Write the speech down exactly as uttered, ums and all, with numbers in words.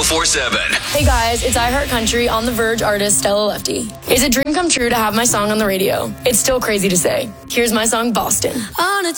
four seven. Hey guys, it's iHeart Country on the Verge artist Stella Lefty. It's a dream come true to have my song on the radio. It's still crazy to say. Here's my song, Boston. On a